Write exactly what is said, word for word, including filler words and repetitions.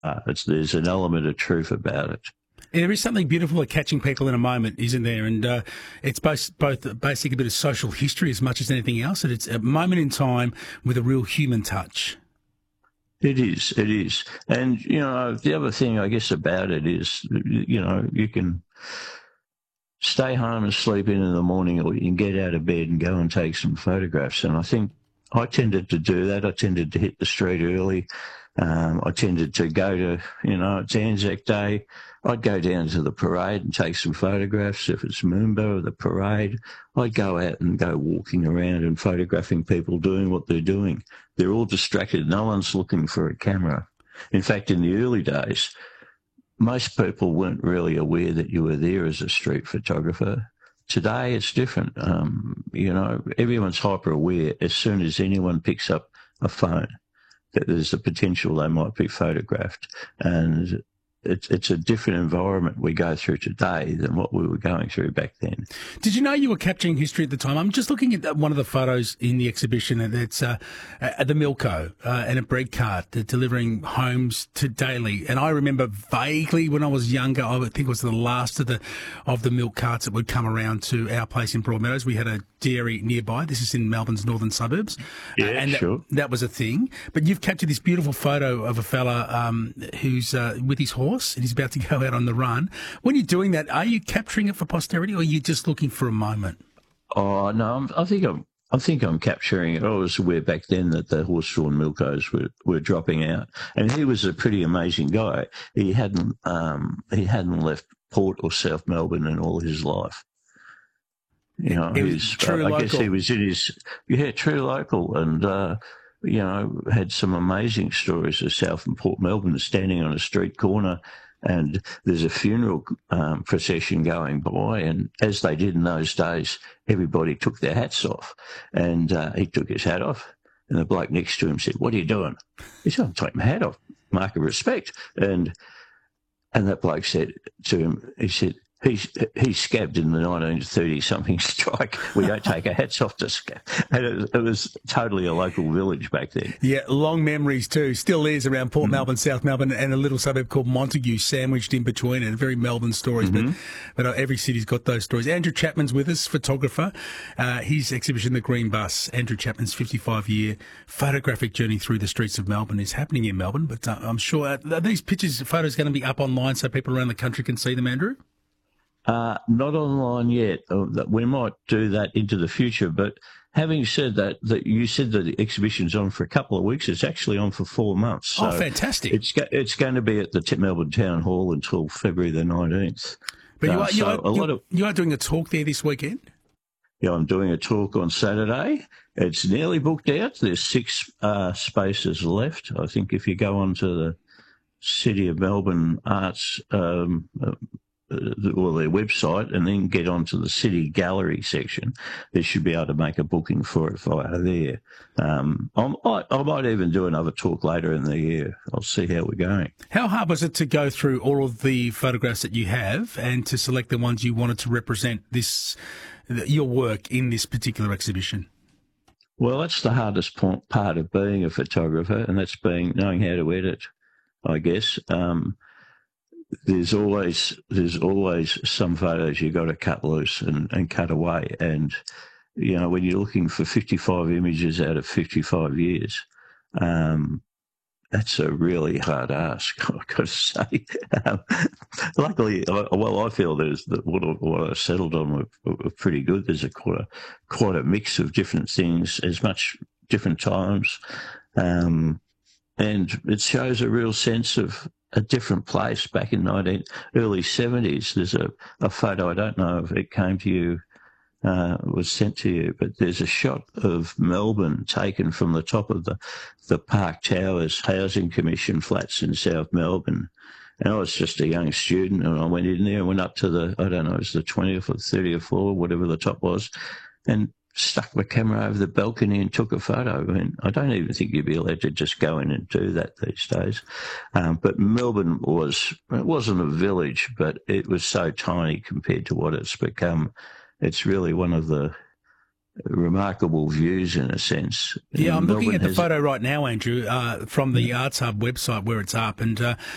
It's, there's an element of truth about it. There is something beautiful at catching people in a moment, isn't there? And uh, it's both, both basically a bit of social history as much as anything else. And it's a moment in time with a real human touch. It is, it is. And, you know, the other thing, I guess, about it is, you know, you can stay home and sleep in in the morning, or you can get out of bed and go and take some photographs. And I think I tended to do that. I tended to hit the street early. Um, I tended to go to, you know, it's Anzac Day. I'd go down to the parade and take some photographs. If it's Moomba or the parade, I'd go out and go walking around and photographing people doing what they're doing. They're all distracted. No one's looking for a camera. In fact, in the early days, most people weren't really aware that you were there as a street photographer. Today, it's different. Um, you know, everyone's hyper aware as soon as anyone picks up a phone that there's a potential they might be photographed. And it's it's a different environment we go through today than what we were going through back then. Did you know you were capturing history at the time? I'm just looking at one of the photos in the exhibition, and it's uh, at the Milko uh, and a bread cart uh, delivering homes to Daly. And I remember vaguely when I was younger, I think it was the last of the of the milk carts that would come around to our place in Broadmeadows. We had a dairy nearby. This is in Melbourne's northern suburbs. Yeah, uh, and sure. That, that was a thing. But you've captured this beautiful photo of a fella um, who's uh, with his horse and he's about to go out on the run. When you're doing that, are you capturing it for posterity, or are you just looking for a moment? Oh no, I'm, I think I'm. I think I'm capturing it. I was aware back then that the horse-drawn Milkos were, were dropping out, and he was a pretty amazing guy. He hadn't um, he hadn't left Port or South Melbourne in all his life. You know, It was he's, true uh, I local. guess he was in his yeah, true local, and uh, you know, had some amazing stories of South and Port Melbourne, standing on a street corner, and there's a funeral um, procession going by, and as they did in those days, everybody took their hats off, and uh, he took his hat off, and the bloke next to him said, "What are you doing?" He said, "I'm taking my hat off, mark of respect," and and that bloke said to him, he said, He's, he scabbed in the nineteen thirty-something strike. We don't take our hats off to scab. And it, it was totally a local village back then. Yeah, long memories too. Still is around Port Mm-hmm. Melbourne, South Melbourne, and a little suburb called Montague sandwiched in between it. Very Melbourne stories, Mm-hmm. but, but every city's got those stories. Andrew Chapman's with us, photographer. Uh, his exhibition, The Green Bus, Andrew Chapman's fifty-five-year photographic journey through the streets of Melbourne is happening in Melbourne, but uh, I'm sure uh, are these pictures, photos going to be up online so people around the country can see them, Andrew? Uh, not online yet. Uh, that we might do that into the future. But having said that, that you said that the exhibition's on for a couple of weeks. It's actually on for four months. So oh, fantastic! It's go- it's going to be at the Melbourne Town Hall until February the nineteenth. But you uh, are, you, so are, a lot you, of, you are doing a talk there this weekend? Yeah, I'm doing a talk on Saturday. It's nearly booked out. There's six uh, spaces left. I think if you go onto the City of Melbourne Arts. Um, uh, or their website, and then get onto the city gallery section, they should be able to make a booking for it via there. Um, I'm, I, I might even do another talk later in the year. I'll see how we're going. How hard was it to go through all of the photographs that you have and to select the ones you wanted to represent this your work in this particular exhibition? Well, that's the hardest part of being a photographer, and that's being knowing how to edit, I guess. Um, There's always there's always some photos you've got to cut loose and, and cut away. And, you know, when you're looking for fifty-five images out of fifty-five years, um, that's a really hard ask, I've got to say. Um, luckily, well, I feel there's that what, what I settled on were, were pretty good. There's a quite, a quite a mix of different things, as much different times. Um, and it shows a real sense of a different place back in nineteen early seventies. There's a, a photo, I don't know if it came to you, uh, was sent to you, but there's a shot of Melbourne taken from the top of the, the Park Towers Housing Commission flats in South Melbourne. And I was just a young student, and I went in there and went up to the, I don't know, it was the twentieth or thirtieth floor, whatever the top was, and stuck my camera over the balcony and took a photo. I mean, I don't even think you'd be allowed to just go in and do that these days. Um, but Melbourne was, it wasn't a village, but it was so tiny compared to what it's become. It's really one of the remarkable views in a sense. Yeah, I'm Melbourne looking at the has, photo right now, Andrew, uh, from the Arts Hub website where it's up, and uh,